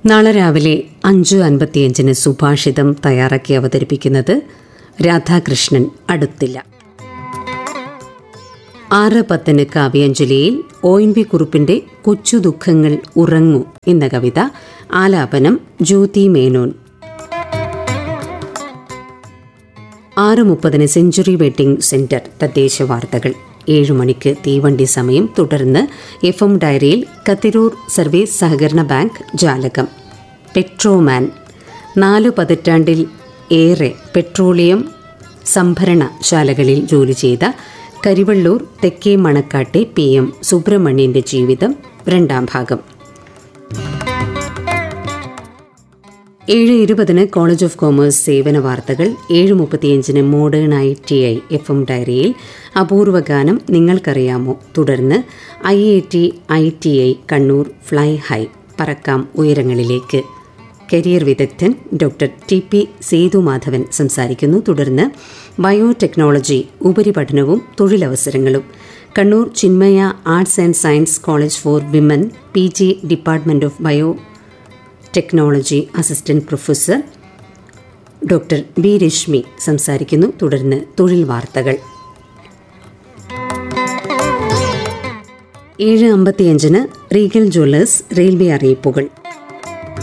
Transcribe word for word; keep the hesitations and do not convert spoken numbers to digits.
നാളെ രാവിലെ അഞ്ച് അൻപത്തിയഞ്ചിന് സുഭാഷിതം തയ്യാറാക്കി അവതരിപ്പിക്കുന്നത് രാധാകൃഷ്ണൻ അടുത്തില്ല. ആറ് പത്തിന് കാവ്യാഞ്ജലിയിൽ ഒ എൻ വി കുറുപ്പിന്റെ കൊച്ചു ദുഃഖങ്ങൾ ഉറങ്ങൂ എന്ന കവിത, ആലാപനം ജ്യോതി മേനോൻ. ആറ് മുപ്പതിന് സെഞ്ചുറി വെഡിംഗ് സെന്റർ തദ്ദേശ വാർത്തകൾ. ഏഴു മണിക്ക് തീവണ്ടി സമയം. തുടർന്ന് എഫ് എം ഡയറിയിൽ കത്തിരൂർ സർവീസ് സഹകരണ ബാങ്ക് ജാലകം. പെട്രോമാൻ. നാലു പതിറ്റാണ്ടിൽ ഏറെ പെട്രോളിയം സംഭരണശാലകളിൽ ജോലി ചെയ്ത കരിവള്ളൂർ തെക്കേ മണക്കാട്ടെ പി എം സുബ്രഹ്മണ്യന്റെ ജീവിതം, രണ്ടാം ഭാഗം. ഏഴ് ഇരുപതിന് കോളേജ് ഓഫ് കോമേഴ്സ് സേവന വാർത്തകൾ. ഏഴ് മുപ്പത്തിയഞ്ചിന് modern I T I F M ഡയറിയിൽ അപൂർവ ഗാനം നിങ്ങൾക്കറിയാമോ. തുടർന്ന് I I T I T I Kannur fly high പറക്കാം ഉയരങ്ങളിലേക്ക്. കരിയർ വിദഗ്ധൻ ഡോക്ടർ ടി പി സേതുമാധവൻ സംസാരിക്കുന്നു. തുടർന്ന് ബയോടെക്നോളജി ഉപരിപഠനവും തൊഴിലവസരങ്ങളും. Kannur Chinmaya arts and science college for women P G department of bio technology assistant professor doctor B Rashmi സംസാരിക്കുന്നു. തുടർന്ന് തൊഴിൽ വാർത്തകൾ. ഏഴ് അമ്പത്തിയഞ്ചിന് റീഗൽ ജ്വല്ലേഴ്സ് റെയിൽവേ അറിയിപ്പുകൾ.